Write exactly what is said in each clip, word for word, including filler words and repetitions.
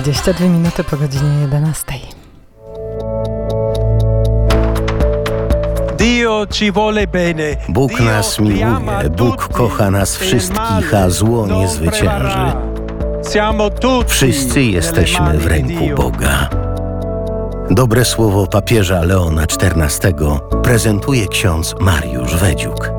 dwadzieścia dwie minuty po godzinie jedenastej. Bóg nas miłuje, Bóg kocha nas wszystkich, a zło nie zwycięży. Wszyscy jesteśmy w ręku Boga. Dobre słowo papieża Leona czternastego prezentuje ksiądz Mariusz Wedziuk.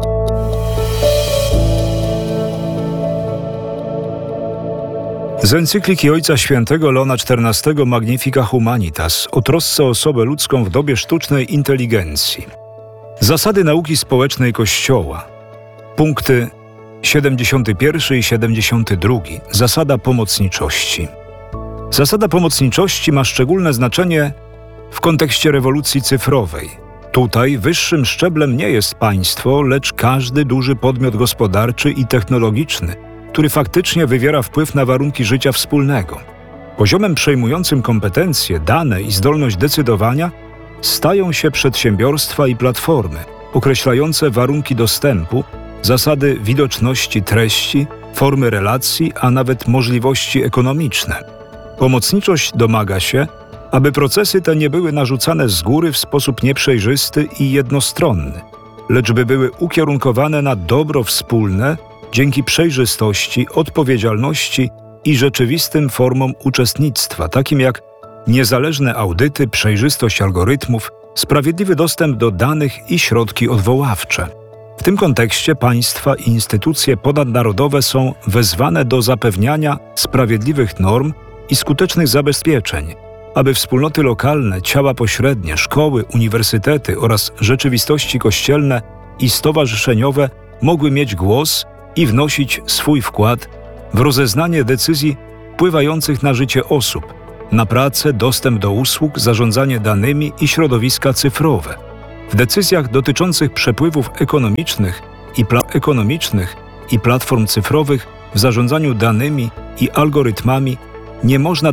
Z encykliki Ojca Świętego Leona czternastego Magnifica Humanitas o trosce o osobę ludzką w dobie sztucznej inteligencji. Zasady nauki społecznej Kościoła. Punkty siedemdziesiąty pierwszy i siedemdziesiąty drugi. Zasada pomocniczości. Zasada pomocniczości ma szczególne znaczenie w kontekście rewolucji cyfrowej. Tutaj wyższym szczeblem nie jest państwo, lecz każdy duży podmiot gospodarczy i technologiczny, który faktycznie wywiera wpływ na warunki życia wspólnego. Poziomem przejmującym kompetencje, dane i zdolność decydowania stają się przedsiębiorstwa i platformy, określające warunki dostępu, zasady widoczności treści, formy relacji, a nawet możliwości ekonomiczne. Pomocniczość domaga się, aby procesy te nie były narzucane z góry w sposób nieprzejrzysty i jednostronny, lecz by były ukierunkowane na dobro wspólne dzięki przejrzystości, odpowiedzialności i rzeczywistym formom uczestnictwa, takim jak niezależne audyty, przejrzystość algorytmów, sprawiedliwy dostęp do danych i środki odwoławcze. W tym kontekście państwa i instytucje ponadnarodowe są wezwane do zapewniania sprawiedliwych norm i skutecznych zabezpieczeń, aby wspólnoty lokalne, ciała pośrednie, szkoły, uniwersytety oraz rzeczywistości kościelne i stowarzyszeniowe mogły mieć głos i wnosić swój wkład w rozeznanie decyzji wpływających na życie osób, na pracę, dostęp do usług, zarządzanie danymi i środowiska cyfrowe. W decyzjach dotyczących przepływów ekonomicznych i, pla- ekonomicznych i platform cyfrowych, w zarządzaniu danymi i algorytmami nie można